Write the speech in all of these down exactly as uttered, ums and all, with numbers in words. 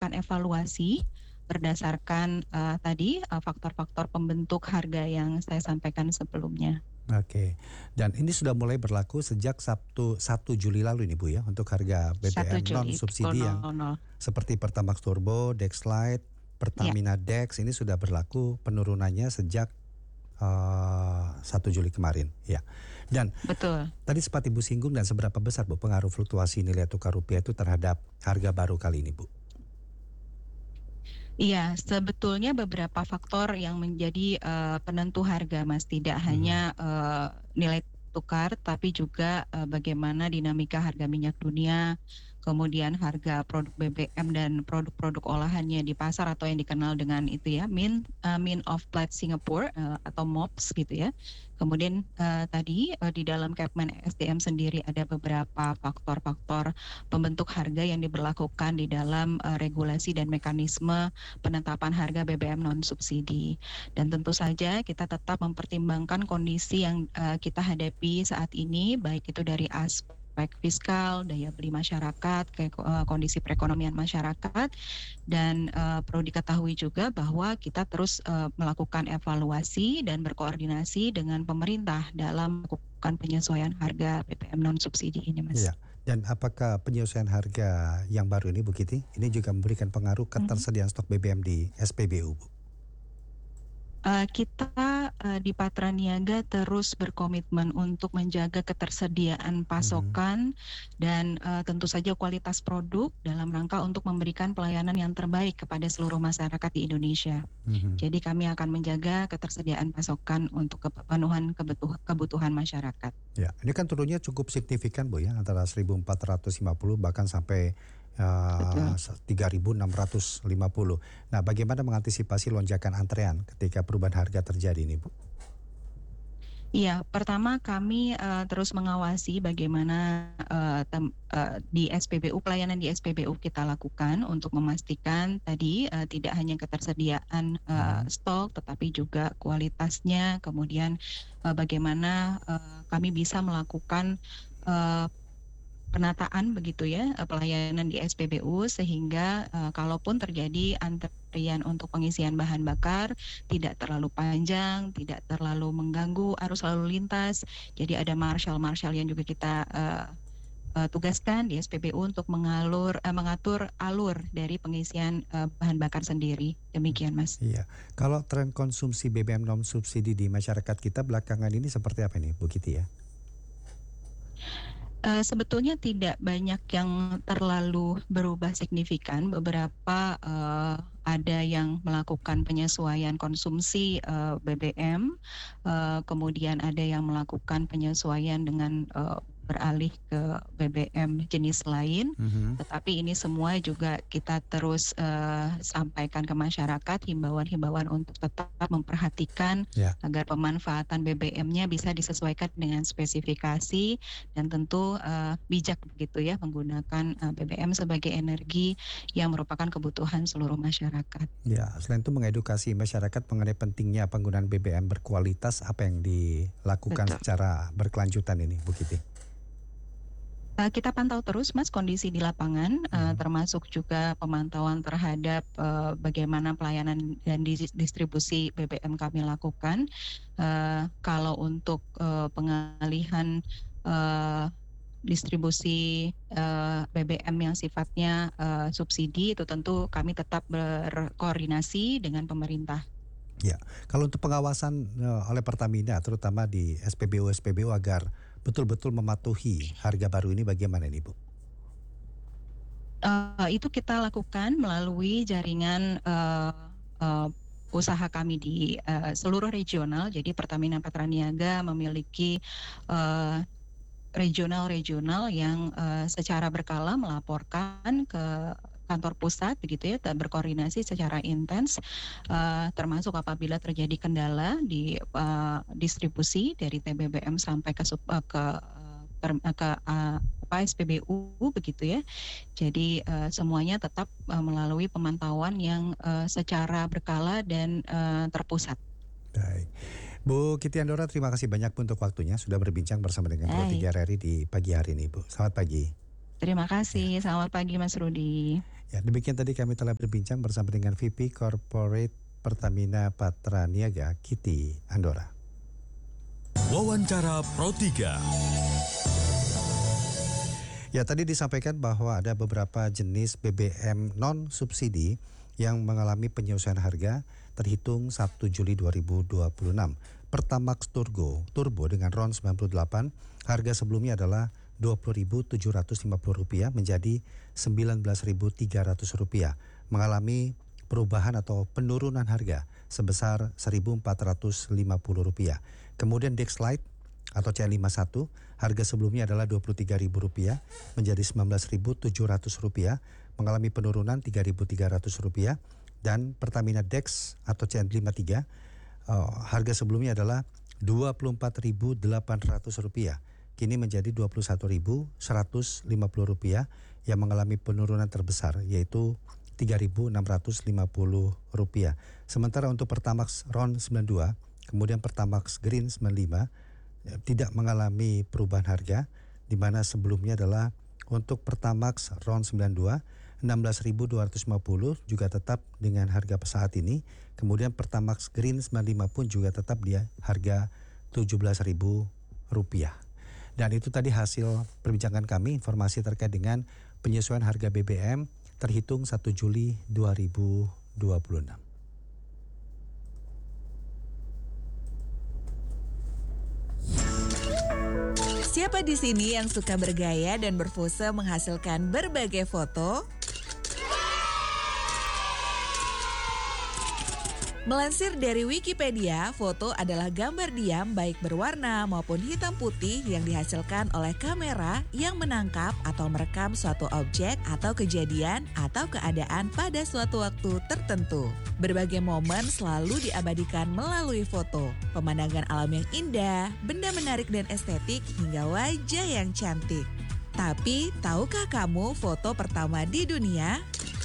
melakukan evaluasi berdasarkan uh, tadi uh, faktor-faktor pembentuk harga yang saya sampaikan sebelumnya. Oke, dan ini sudah mulai berlaku sejak Sabtu satu Juli lalu ini Bu ya, untuk harga B B satu M non Juli pukul subsidi yang nol nol. seperti Pertamax Turbo, Dexlite, Ya, Pertamina Dex ini sudah berlaku penurunannya sejak uh, satu Juli kemarin ya. Dan betul. tadi sempat Ibu singgung, dan seberapa besar Bu pengaruh fluktuasi nilai tukar rupiah itu terhadap harga baru kali ini Bu? Iya, sebetulnya beberapa faktor yang menjadi uh, penentu harga, Mas. Tidak Mhm. hanya uh, nilai tukar, tapi juga uh, bagaimana dinamika harga minyak dunia, kemudian harga produk B B M dan produk-produk olahannya di pasar atau yang dikenal dengan itu ya, Min uh, Min of Plate Singapore uh, atau MOPS gitu ya. Kemudian uh, tadi uh, di dalam Kepmen S D M sendiri ada beberapa faktor-faktor pembentuk harga yang diberlakukan di dalam uh, regulasi dan mekanisme penetapan harga B B M non subsidi. Dan tentu saja kita tetap mempertimbangkan kondisi yang uh, kita hadapi saat ini, baik itu dari aspek fiskal, daya beli masyarakat, ke uh, kondisi perekonomian masyarakat, dan uh, perlu diketahui juga bahwa kita terus uh, melakukan evaluasi dan berkoordinasi dengan pemerintah dalam melakukan penyesuaian harga B B M non subsidi ini, Mas. Iya. Dan apakah penyesuaian harga yang baru ini Bu Kiti, ini juga memberikan pengaruh Mhm. ketersediaan stok B B M di S P B U Bu? Uh, kita uh, di Patra Niaga terus berkomitmen untuk menjaga ketersediaan Mhm. pasokan dan uh, tentu saja kualitas produk dalam rangka untuk memberikan pelayanan yang terbaik kepada seluruh masyarakat di Indonesia. Mhm. Jadi kami akan menjaga ketersediaan pasokan untuk kepenuhan kebutuhan, kebutuhan masyarakat. Ya, ini kan turunnya cukup signifikan Bu ya, antara seribu empat ratus lima puluh bahkan sampai uh, Betul. tiga ribu enam ratus lima puluh. Nah, bagaimana mengantisipasi lonjakan antrean ketika perubahan harga terjadi ini Bu? Iya, pertama kami uh, terus mengawasi bagaimana uh, tem, uh, di S P B U, pelayanan di S P B U kita lakukan untuk memastikan tadi uh, tidak hanya ketersediaan uh, Mhm. stok, tetapi juga kualitasnya, kemudian uh, bagaimana uh, kami bisa melakukan uh, penataan begitu ya, uh, pelayanan di S P B U sehingga uh, kalaupun terjadi antrian untuk pengisian bahan bakar tidak terlalu panjang, tidak terlalu mengganggu arus lalu lintas. Jadi ada marshal-marshal yang juga kita uh, uh, tugaskan di S P B U untuk mengalur uh, mengatur alur dari pengisian uh, bahan bakar sendiri. Demikian, Mas. Iya. Kalau tren konsumsi B B M non subsidi di masyarakat kita belakangan ini seperti apa nih Bu Kiti ya? Uh, sebetulnya tidak banyak yang terlalu berubah signifikan. Beberapa uh, ada yang melakukan penyesuaian konsumsi uh, B B M, uh, kemudian ada yang melakukan penyesuaian dengan uh, beralih ke B B M jenis lain. Mhm. Tetapi ini semua juga kita terus uh, sampaikan ke masyarakat himbauan-himbauan untuk tetap memperhatikan Ya. agar pemanfaatan B B M-nya bisa disesuaikan dengan spesifikasi dan tentu uh, bijak begitu ya menggunakan uh, B B M sebagai energi yang merupakan kebutuhan seluruh masyarakat. Ya, selain itu mengedukasi masyarakat mengenai pentingnya penggunaan B B M berkualitas, apa yang dilakukan Betul. secara berkelanjutan ini Bu Kiti? Uh, kita pantau terus, Mas, kondisi di lapangan, uh, Mhm. termasuk juga pemantauan terhadap uh, bagaimana pelayanan dan dis- distribusi B B M kami lakukan. Uh, kalau untuk uh, pengalihan uh, distribusi uh, B B M yang sifatnya uh, subsidi, itu tentu kami tetap berkoordinasi dengan pemerintah. Ya, kalau untuk pengawasan eh, oleh Pertamina, terutama di S P B U-S P B U agar betul-betul mematuhi harga baru ini, bagaimana ini Bu? Uh, itu kita lakukan melalui jaringan uh, uh, usaha kami di uh, seluruh regional. Jadi Pertamina Patra Niaga memiliki uh, regional-regional yang uh, secara berkala melaporkan ke kantor pusat begitu ya, berkoordinasi secara intens, uh, termasuk apabila terjadi kendala di uh, distribusi dari T B B M sampai ke sub, uh, ke uh, per, uh, ke uh, apa S P B U begitu ya. Jadi uh, semuanya tetap uh, melalui pemantauan yang uh, secara berkala dan uh, terpusat. Baik. Bu Kiti Andora, terima kasih banyak untuk waktunya sudah berbincang bersama dengan Pro Baik. tiga R R I di pagi hari ini Bu. Selamat pagi. Terima Ya. kasih, selamat pagi Mas Rudi. Ya, demikian tadi kami telah berbincang bersama dengan V P Corporate Pertamina Patra Niaga, Kiti Andora. Wawancara Pro tiga. Ya, tadi disampaikan bahwa ada beberapa jenis B B M non subsidi yang mengalami penyesuaian harga terhitung satu Juli dua ribu dua puluh enam. Pertamax Turbo, Turbo dengan RON sembilan puluh delapan, harga sebelumnya adalah dua puluh ribu tujuh ratus lima puluh rupiah menjadi sembilan belas ribu tiga ratus rupiah, mengalami perubahan atau penurunan harga sebesar seribu empat ratus lima puluh rupiah. Kemudian Dexlite atau C lima puluh satu, harga sebelumnya adalah dua puluh tiga ribu rupiah menjadi sembilan belas ribu tujuh ratus rupiah, mengalami penurunan tiga ribu tiga ratus rupiah. Dan Pertamina Dex atau C lima puluh tiga, uh, harga sebelumnya adalah dua puluh empat ribu delapan ratus rupiah, kini menjadi dua puluh satu ribu seratus lima puluh rupiah, yang mengalami penurunan terbesar yaitu tiga ribu enam ratus lima puluh rupiah. Sementara untuk Pertamax RON sembilan puluh dua, kemudian Pertamax Green sembilan puluh lima tidak mengalami perubahan harga, di mana sebelumnya adalah untuk Pertamax RON sembilan puluh dua enam belas ribu dua ratus lima puluh juga tetap dengan harga saat ini. Kemudian Pertamax Green sembilan puluh lima pun juga tetap dia harga tujuh belas ribu rupiah. Dan itu tadi hasil perbincangan kami, informasi terkait dengan penyesuaian harga B B M terhitung satu Juli dua ribu dua puluh enam. Siapa di sini yang suka bergaya dan berpose menghasilkan berbagai foto? Melansir dari Wikipedia, foto adalah gambar diam baik berwarna maupun hitam putih yang dihasilkan oleh kamera yang menangkap atau merekam suatu objek atau kejadian atau keadaan pada suatu waktu tertentu. Berbagai momen selalu diabadikan melalui foto. Pemandangan alam yang indah, benda menarik dan estetik, hingga wajah yang cantik. Tapi, tahukah kamu foto pertama di dunia?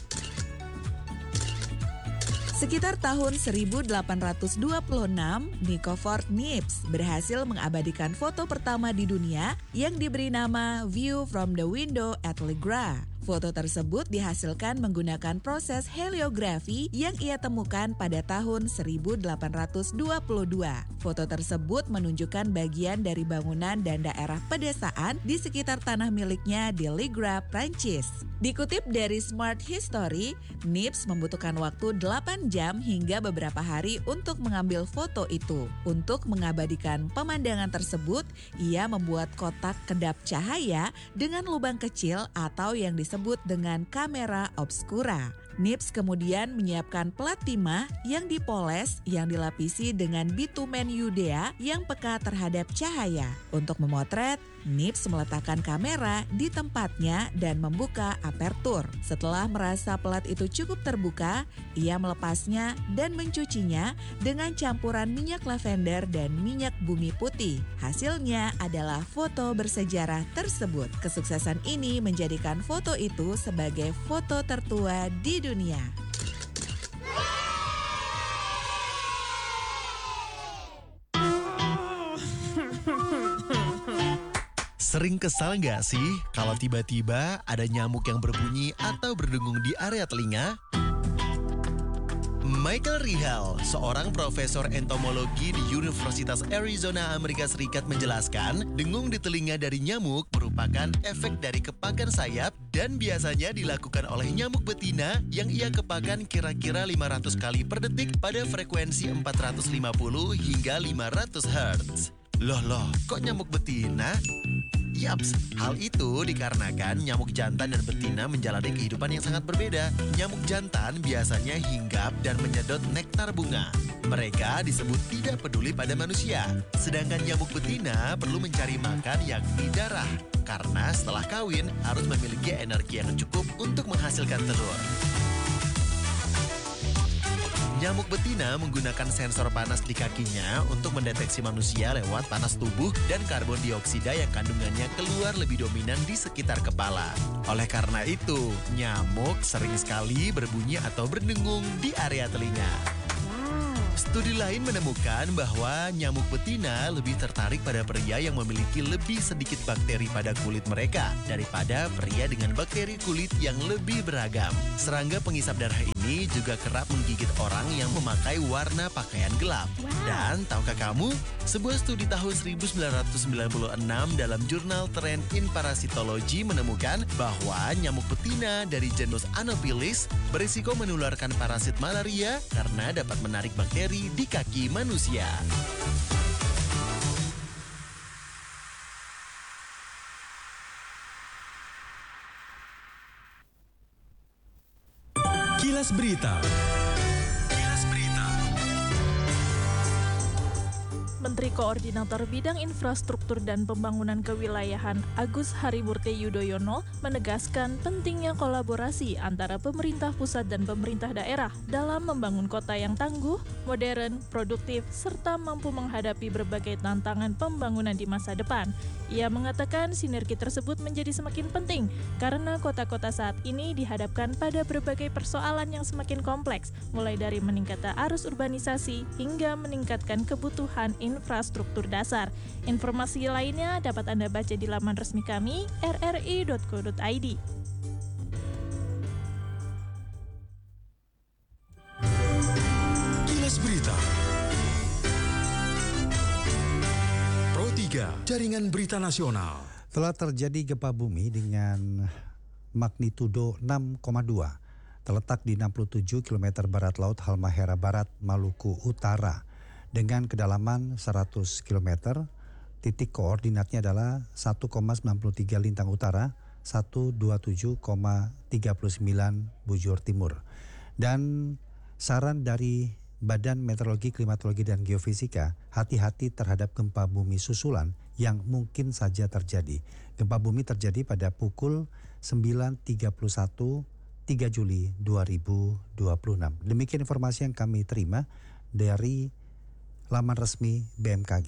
Sekitar tahun seribu delapan ratus dua puluh enam, Nicofor Niepce berhasil mengabadikan foto pertama di dunia yang diberi nama View from the Window at Le Gras. Foto tersebut dihasilkan menggunakan proses heliografi yang ia temukan pada tahun seribu delapan ratus dua puluh dua. Foto tersebut menunjukkan bagian dari bangunan dan daerah pedesaan di sekitar tanah miliknya di Le Gras, Prancis. Dikutip dari Smart History, Niepce membutuhkan waktu delapan jam hingga beberapa hari untuk mengambil foto itu. Untuk mengabadikan pemandangan tersebut, ia membuat kotak kedap cahaya dengan lubang kecil atau yang disebut disebut dengan kamera obscura. Niepce kemudian menyiapkan plat timah yang dipoles yang dilapisi dengan bitumen Yudea yang peka terhadap cahaya. Untuk memotret, Niepce meletakkan kamera di tempatnya dan membuka apertur. Setelah merasa pelat itu cukup terbuka, ia melepasnya dan mencucinya dengan campuran minyak lavender dan minyak bumi putih. Hasilnya adalah foto bersejarah tersebut. Kesuksesan ini menjadikan foto itu sebagai foto tertua di dunia. Sering kesal nggak sih kalau tiba-tiba ada nyamuk yang berbunyi atau berdengung di area telinga? Michael Rihal, seorang profesor entomologi di Universitas Arizona, Amerika Serikat menjelaskan, dengung di telinga dari nyamuk merupakan efek dari kepakan sayap dan biasanya dilakukan oleh nyamuk betina yang ia kepakan kira-kira lima ratus kali per detik pada frekuensi empat ratus lima puluh hingga lima ratus hertz. Loh loh, kok nyamuk betina? Yaps, hal itu dikarenakan nyamuk jantan dan betina menjalani kehidupan yang sangat berbeda. Nyamuk jantan biasanya hinggap dan menyedot nektar bunga. Mereka disebut tidak peduli pada manusia. Sedangkan nyamuk betina perlu mencari makan yakni darah. Karena setelah kawin harus memiliki energi yang cukup untuk menghasilkan telur. Nyamuk betina menggunakan sensor panas di kakinya untuk mendeteksi manusia lewat panas tubuh dan karbon dioksida yang kandungannya keluar lebih dominan di sekitar kepala. Oleh karena itu, nyamuk sering sekali berbunyi atau berdengung di area telinga. Studi lain menemukan bahwa nyamuk betina lebih tertarik pada pria yang memiliki lebih sedikit bakteri pada kulit mereka daripada pria dengan bakteri kulit yang lebih beragam. Serangga pengisap darah ini juga kerap menggigit orang yang memakai warna pakaian gelap. Dan tahukah kamu, sebuah studi tahun seribu sembilan ratus sembilan puluh enam dalam jurnal Trend in Parasitology menemukan bahwa nyamuk betina dari genus Anopheles berisiko menularkan parasit malaria karena dapat menarik bakteri di kaki manusia. Kilas Berita. Kilas Berita. Menteri Koordinator Bidang Infrastruktur dan Pembangunan Kewilayahan Agus Harimurti Yudhoyono menegaskan pentingnya kolaborasi antara pemerintah pusat dan pemerintah daerah dalam membangun kota yang tangguh, modern, produktif, serta mampu menghadapi berbagai tantangan pembangunan di masa depan. Ia mengatakan sinergi tersebut menjadi semakin penting karena kota-kota saat ini dihadapkan pada berbagai persoalan yang semakin kompleks, mulai dari meningkatnya arus urbanisasi hingga meningkatkan kebutuhan infrastruktur dasar. Informasi lainnya dapat Anda baca di laman resmi kami r r i dot co dot i d. Kilas Berita. Pro tiga, Jaringan Berita Nasional. Telah terjadi gempa bumi dengan magnitudo enam koma dua terletak di enam puluh tujuh kilometer barat laut Halmahera Barat, Maluku Utara dengan kedalaman seratus kilometer. Titik koordinatnya adalah satu koma sembilan tiga Lintang Utara, seratus dua puluh tujuh koma tiga sembilan Bujur Timur. Dan saran dari Badan Meteorologi, Klimatologi, dan Geofisika, hati-hati terhadap gempa bumi susulan yang mungkin saja terjadi. Gempa bumi terjadi pada pukul sembilan tiga puluh satu tiga Juli dua ribu dua puluh enam. Demikian informasi yang kami terima dari laman resmi B M K G.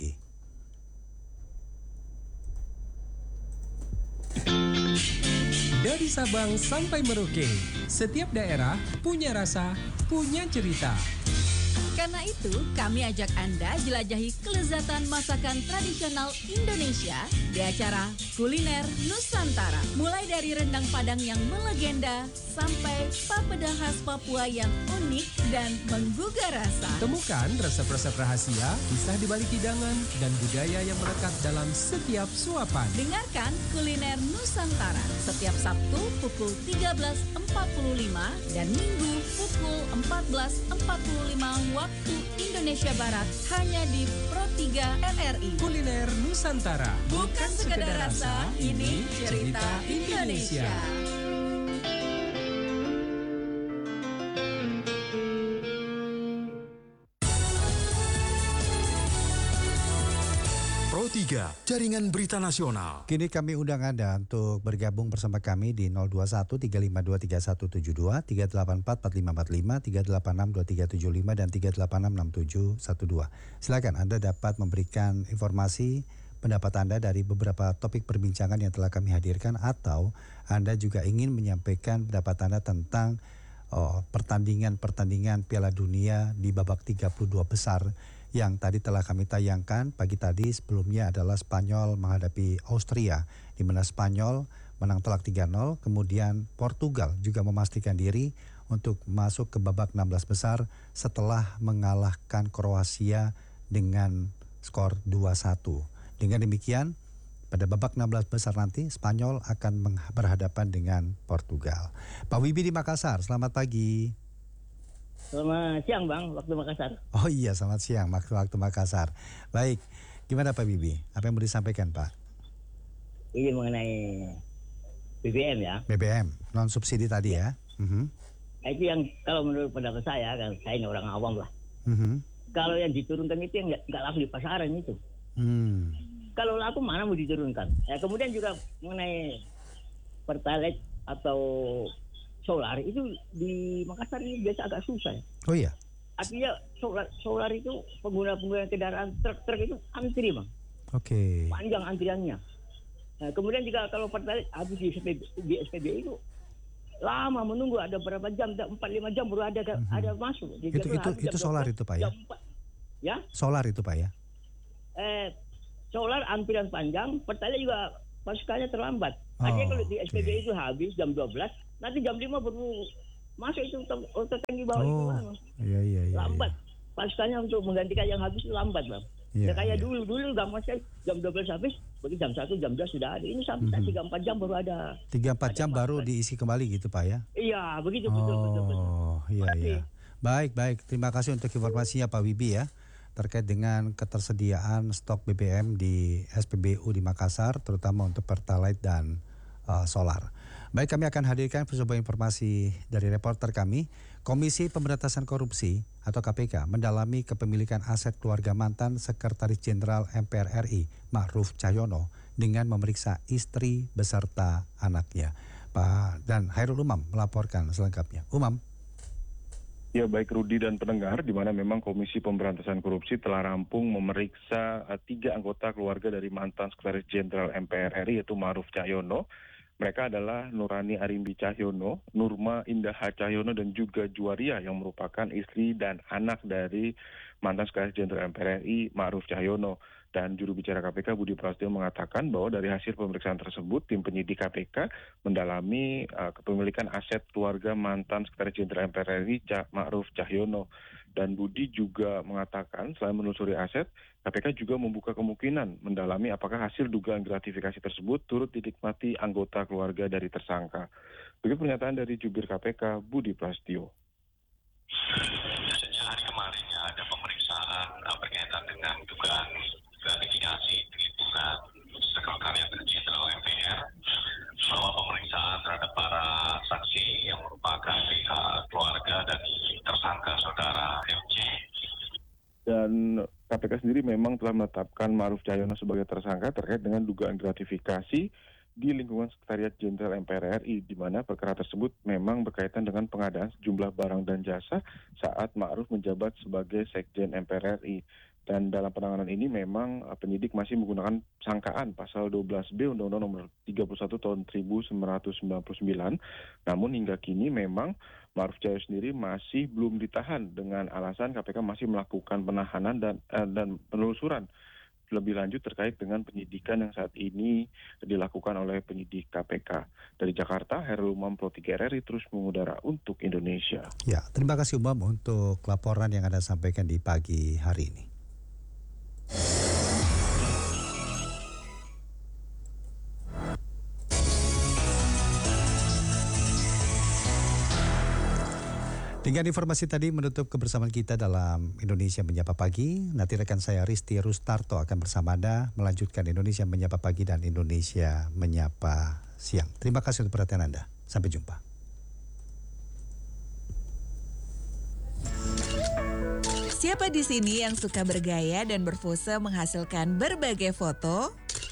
Dari Sabang sampai Merauke, setiap daerah punya rasa, punya cerita. Karena itu, kami ajak Anda jelajahi kelezatan masakan tradisional Indonesia di acara Kuliner Nusantara. Mulai dari rendang Padang yang melegenda sampai papeda khas Papua yang unik dan menggugah rasa. Temukan resep-resep rahasia, kisah di balik hidangan, dan budaya yang melekat dalam setiap suapan. Dengarkan Kuliner Nusantara setiap Sabtu pukul tiga belas empat puluh lima dan Minggu pukul empat belas empat puluh lima waktu Indonesia Barat hanya di Pro tiga R R I. Kuliner Nusantara. Bukan sekedar rasa, ini cerita Indonesia. Pro tiga, Jaringan Berita Nasional. Kini kami undang Anda untuk bergabung bersama kami di nol dua satu tiga lima dua tiga satu tujuh dua, tiga delapan empat empat lima empat lima, tiga delapan enam dua tiga tujuh lima, dan tiga delapan enam enam tujuh satu dua. Silakan Anda dapat memberikan informasi pendapat Anda dari beberapa topik perbincangan yang telah kami hadirkan, atau Anda juga ingin menyampaikan pendapat Anda tentang oh, pertandingan-pertandingan Piala Dunia di babak tiga puluh dua besar yang tadi telah kami tayangkan pagi tadi. Sebelumnya adalah Spanyol menghadapi Austria, di mana Spanyol menang telak tiga nol. Kemudian Portugal juga memastikan diri untuk masuk ke babak enam belas besar setelah mengalahkan Kroasia dengan skor dua satu. Dengan demikian, pada babak enam belas besar nanti Spanyol akan berhadapan dengan Portugal. Pak Wibi di Makassar, selamat pagi. Selamat siang Bang, waktu Makassar. Oh iya, selamat siang, waktu Makassar. Baik, gimana Pak Bibi? Apa yang mau disampaikan Pak? Ini mengenai B B M ya. B B M, non subsidi tadi ya. Uh-huh. Itu yang kalau menurut pendapat saya, kan saya ini orang awam lah. Uh-huh. Kalau yang diturunkan itu yang nggak laku di pasaran itu. Hmm. Kalau laku mana mau diturunkan? Ya, kemudian juga mengenai pertalite atau solar itu di Makassar ini biasa agak susah. Oh iya. Artinya solar, solar itu pengguna-pengguna kendaraan truk-truk itu antri Bang. Oke. Okay. Panjang antriannya. Nah, kemudian juga kalau pertalite habis di S P B, di S P B itu lama menunggu, ada berapa jam, empat lima jam baru ada ada, Mhm. ada masuk. Di Itu Jepang itu habis itu jam solar dua belas, itu Pak ya? jam empat. Ya, Solar itu Pak ya? eh, solar antrian panjang, Pertalite juga pasukannya terlambat. Artinya Oh, kalau di S P B oke. itu habis jam dua belas, nanti jam lima baru masuk itu auto auto tangki bawah itu, Oh, Bang. iya iya iya. Lambat. Pasukannya untuk menggantikan yang habis itu lambat, Bang. Iya, Ya kayak iya. dulu dulu gampang sekali, jam dua belas habis, begitu jam satu jam dua sudah ada. Ini sampai Mhm. tiga empat jam baru ada. tiga empat ada jam baru pasukan. diisi kembali gitu Pak ya? Iya, begitu betul betul betul. Oh, iya Makasih. iya. Baik, baik. Terima kasih untuk informasinya Pak Wibi ya. Terkait dengan ketersediaan stok B B M di S P B U di Makassar, terutama untuk Pertalite dan uh, solar. Baik, kami akan hadirkan sebuah informasi dari reporter kami. Komisi Pemberantasan Korupsi atau K P K mendalami kepemilikan aset keluarga mantan Sekretaris Jenderal M P R R I, Ma'ruf Cahyono, dengan memeriksa istri beserta anaknya. Pak dan Hairul Umam melaporkan selengkapnya. Umam. Ya, baik Rudi dan pendengar, di mana memang Komisi Pemberantasan Korupsi telah rampung memeriksa uh, tiga anggota keluarga dari mantan Sekretaris Jenderal M P R R I, yaitu Ma'ruf Cahyono. Mereka adalah Nurani Arimbi Cahyono, Nurma Indah Cahyono, dan juga Juwaria yang merupakan istri dan anak dari mantan Sekretaris Jenderal M P R R I, Ma'ruf Cahyono. Dan juru bicara K P K Budi Prasetyo mengatakan bahwa dari hasil pemeriksaan tersebut, tim penyidik K P K mendalami uh, kepemilikan aset keluarga mantan Sekretaris Jenderal M P R R I, Cak Ma'ruf Cahyono. Dan Budi juga mengatakan selain menelusuri aset, K P K juga membuka kemungkinan mendalami apakah hasil dugaan gratifikasi tersebut turut dinikmati anggota keluarga dari tersangka. Begitu pernyataan dari jubir K P K Budi Prasetyo. Sejak hari kemarin ya, ada pemeriksaan uh, berkaitan dengan dugaan gratifikasi penghitungan Sekretariat Jenderal M P R, selama pemeriksaan terhadap para saksi yang merupakan pihak keluarga dan tersangka saudara M C. Dan K P K sendiri memang telah menetapkan Ma'ruf Cahyono sebagai tersangka terkait dengan dugaan gratifikasi di lingkungan Sekretariat Jenderal M P R R I, di mana perkara tersebut memang berkaitan dengan pengadaan sejumlah barang dan jasa saat Ma'ruf menjabat sebagai Sekjen M P R R I. Dan dalam penanganan ini memang uh, penyidik masih menggunakan sangkaan pasal dua belas B Undang-Undang Nomor tiga puluh satu Tahun seribu sembilan ratus sembilan puluh sembilan. Namun hingga kini memang Ma'ruf Cahyono sendiri masih belum ditahan dengan alasan K P K masih melakukan penahanan dan uh, dan penelusuran lebih lanjut terkait dengan penyidikan yang saat ini dilakukan oleh penyidik K P K. Dari Jakarta, Hairul Umam, Pro tiga R R I terus mengudara untuk Indonesia. Ya, terima kasih Umam untuk laporan yang Anda sampaikan di pagi hari ini. Dengan informasi tadi menutup kebersamaan kita dalam Indonesia Menyapa Pagi. Nanti rekan saya Risti Rustarto akan bersama Anda melanjutkan Indonesia Menyapa Pagi dan Indonesia Menyapa Siang. Terima kasih untuk perhatian Anda. Sampai jumpa. Siapa di sini yang suka bergaya dan berpose menghasilkan berbagai foto?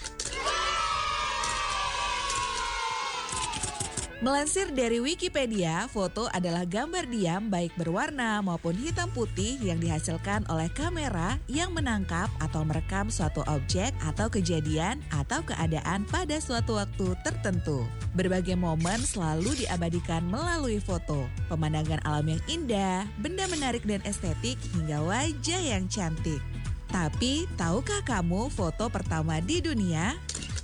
Melansir dari Wikipedia, foto adalah gambar diam baik berwarna maupun hitam putih yang dihasilkan oleh kamera yang menangkap atau merekam suatu objek atau kejadian atau keadaan pada suatu waktu tertentu. Berbagai momen selalu diabadikan melalui foto. Pemandangan alam yang indah, benda menarik dan estetik, hingga wajah yang cantik. Tapi, tahukah kamu foto pertama di dunia?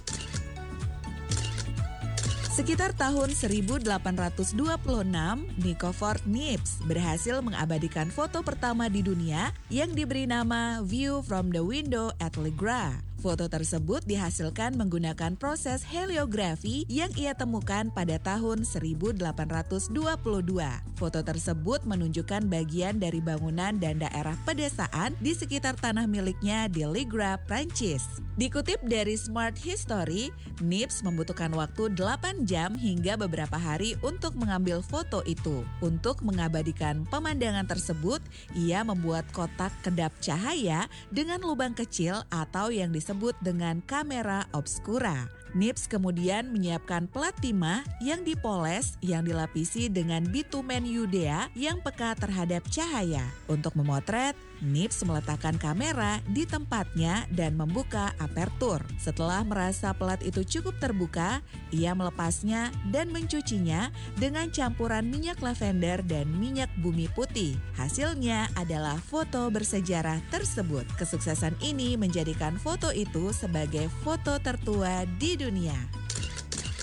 Sekitar tahun seribu delapan ratus dua puluh enam, Nico Fort Nips berhasil mengabadikan foto pertama di dunia yang diberi nama View from the Window at Le Gras. Foto tersebut dihasilkan menggunakan proses heliografi yang ia temukan pada tahun seribu delapan ratus dua puluh dua. Foto tersebut menunjukkan bagian dari bangunan dan daerah pedesaan di sekitar tanah miliknya di Le Gras, Prancis. Dikutip dari Smart History, Nips membutuhkan waktu delapan jam hingga beberapa hari untuk mengambil foto itu. Untuk mengabadikan pemandangan tersebut, ia membuat kotak kedap cahaya dengan lubang kecil atau yang disebut disebut dengan kamera obscura. Nips kemudian menyiapkan plat timah yang dipoles yang dilapisi dengan bitumen Yudea yang peka terhadap cahaya. Untuk memotret, Nips meletakkan kamera di tempatnya dan membuka apertur. Setelah merasa pelat itu cukup terbuka, ia melepasnya dan mencucinya dengan campuran minyak lavender dan minyak bumi putih. Hasilnya adalah foto bersejarah tersebut. Kesuksesan ini menjadikan foto itu sebagai foto tertua di dunia.